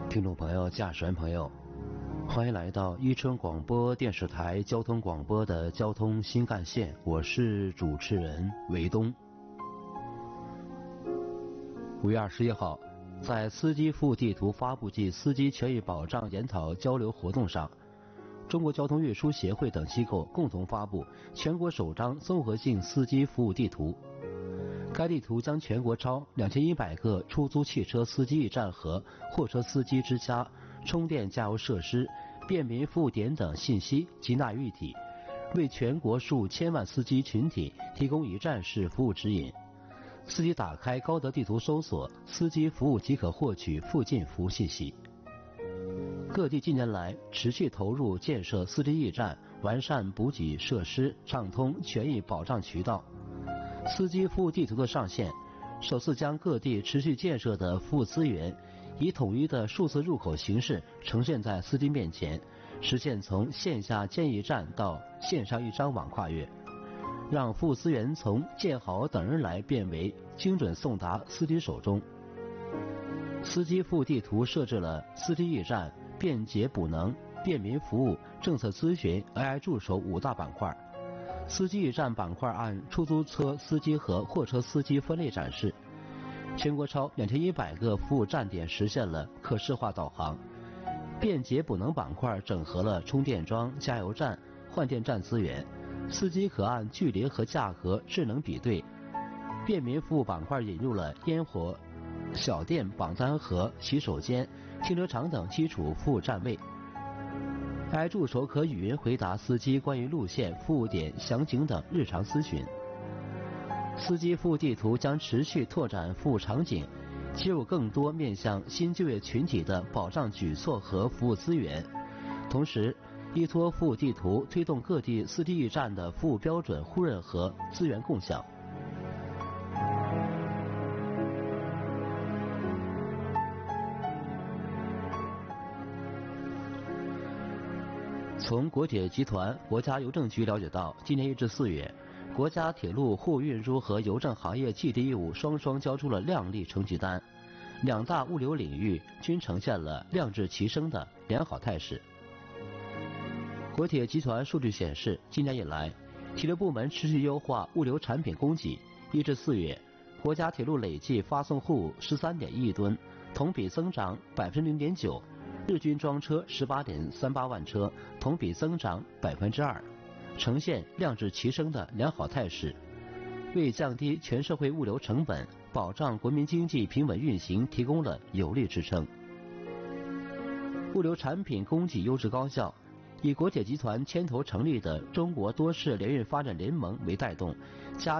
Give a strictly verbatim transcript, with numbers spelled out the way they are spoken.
听众朋友、驾驶员朋友，欢迎来到伊春广播电视台交通广播的交通新干线，我是主持人韦东。五月二十一号，在司机服务地图发布暨司机权益保障研讨交流活动上，中国交通运输协会等机构共同发布全国首张综合性司机服务地图。该地图将全国超两千一百个出租汽车司机驿站和货车司机之家、充电加油设施、便民服务点等信息集纳于一体，为全国数千万司机群体提供一站式服务指引。司机打开高德地图搜索司机服务即可获取附近服务信息。各地近年来持续投入建设司机驿站，完善补给设施，畅通权益保障渠道。司机服务地图的上线，首次将各地持续建设的服务资源以统一的数字入口形式呈现在司机面前，实现从线下建驿站到线上一张网跨越，让服务资源从建好等人来变为精准送达司机手中。司机服务地图设置了司机驿站、便捷补能、便民服务、政策咨询、A I 助手五大板块。司机驿站板块按出租车司机和货车司机分类展示，全国超两千一百个服务站点实现了可视化导航。便捷补能板块整合了充电桩、加油站、换电站资源，司机可按距离和价格智能比对。便民服务板块引入了烟火、小店、榜单和洗手间、停车场等基础服务站位。A I 助手可语音回答司机关于路线、服务点详情等日常咨询。司机服务地图将持续拓展服务场景，接入更多面向新就业群体的保障举措和服务资源，同时依托服务地图推动各地司机驿站的服务标准互认和资源共享。从国铁集团、国家邮政局了解到，今年一至四月，国家铁路货物运输和邮政行业寄递业务双双交出了亮丽成绩单，两大物流领域均呈现了量质齐升的良好态势。国铁集团数据显示，今年以来，铁路部门持续优化物流产品供给，一至四月，国家铁路累计发送货物十三点一亿吨，同比增长百分之零点九。日均装车十八点三八万车，同比增长百分之二，呈现量质齐升的良好态势，为降低全社会物流成本、保障国民经济平稳运行提供了有力支撑。物流产品供给优质高效，以国铁集团牵头成立的中国多式联运发展联盟为带动，加